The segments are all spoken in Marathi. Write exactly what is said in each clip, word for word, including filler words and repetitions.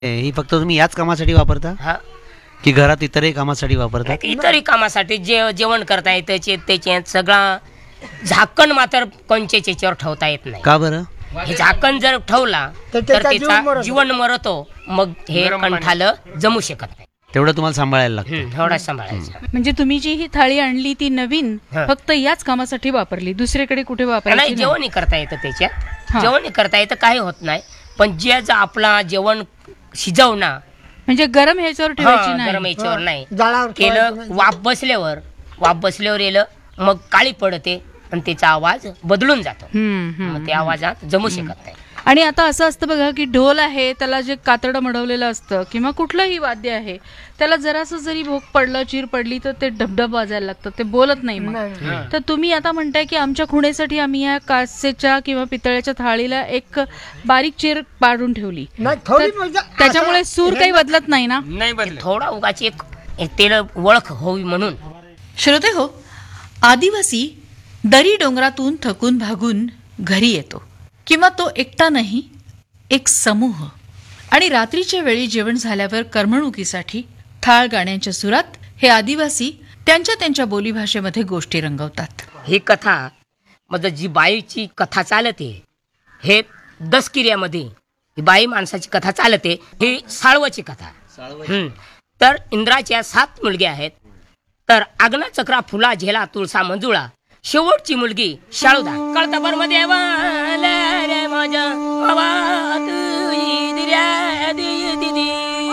ही फक्त तुम्ही याच कामासाठी वापरता हा की घरात इतरही कामासाठी वापरता? इतरही कामासाठी जे जेवण करता येतं त्याचे त्याचे सगळा झाकण मात्र कोणच्याच याच्यावर ठेवता येत नाही. का बरं? हे झाकण जर ठेवला तर त्याचा जीवन मरतो, मग हे कंठालं जमू शकत नाही. तेवढं तुम्हाला सांभाळायला लागतं. एवढा सांभाळायचं. म्हणजे तुम्ही जी ही थाळी आणली ती नवीन हा. फक्त याच कामासाठी वापरली, दुसरीकडे कुठे नाही, वापरायची नाही? जेवणही करता येतं हा. त्याच्यात, जेवणही करता येतं, काही होत नाही. पण जे जे आपला जेवण शिजवणं म्हणजे गरम ह्याच्यावर ठेवायची हा, गरम नाही. याच्यावर नाही केलं, वाफ बसल्यावर वाफ बसल्यावर येलं मग काळी पडते आणि त्याचा आवाज बदलून जातो. हम्म, हम्म. मग त्या आवाजात जमू शकत नाही. आणि आता असं असतं बघा की ढोल आहे त्याला जे कातडं मडवलेलं असतं किंवा कुठलंही वाद्य आहे त्याला जरासं जरी भोग पडलं, चीर पडली तर ते ढबढब वाजायला लागतं, ते बोलत नाही मग. तर तुम्ही आता म्हणताय की आमच्या खुणेसाठी आम्ही या काचेच्या किंवा पितळ्याच्या थाळीला एक बारीक चीर पाडून ठेवली, तर त्याच्यामुळे सूर काही बदलत नाही ना? नाही बदल, थोडा उगाची एक एक तेल ओळख होवी म्हणून. श्रोते हो, आदिवासी दरी डोंगरातून थकून भागून घरी येतो, किंवा तो एकटा नाही, एक समूह. आणि रात्रीच्या वेळी जेवण झाल्यावर करमणुकीसाठी थाळ गाण्यांच्या सुरात हे आदिवासी त्यांच्या त्यांच्या बोलीभाषेमध्ये गोष्टी रंगवतात. ही कथा म्हणजे जी बाईची कथा चालते, हे दसकिऱ्यामध्ये ही बाई माणसाची कथा चालते, ही साळवाची कथा. हम्म. तर इंद्राच्या सात मुलगे आहेत. तर आग्ना, चक्रा, फुला, झेला, तुळसा, मंजुळा, शेवटची मुलगी शाळुदा. कळता बर्म देवा रे माझ्या बाबा तू इदिऱ्या दी दिदी.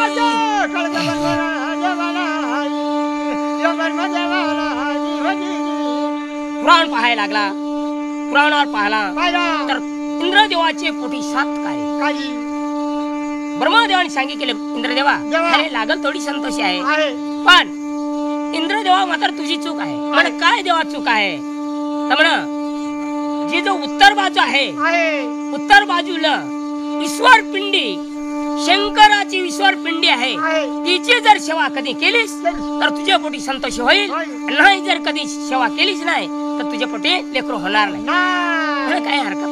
पुराण पाहायला लागला, पुराणावर पाहिला तर इंद्रदेवाचे पोटी सात कार्य. ब्रह्मदेवाने सांगितले, इंद्रदेवा अरे लागल थोडी संतोषी आहे, पण इंद्रदेवा मात्र तुझी चूक आहे. म्हणे काय देवा चूक आहे? तर म्हण जी जो उत्तर बाजू आहे, उत्तर बाजूला ईश्वर पिंडी, शंकराची ईश्वर पिंडी आहे, तिची जर सेवा कधी केलीस तर तुझ्या पोटी संतोष होईल, नाही जर कधी सेवा केलीच नाही तर तुझ्या पोटी लेकरू होणार नाही. काय हरकत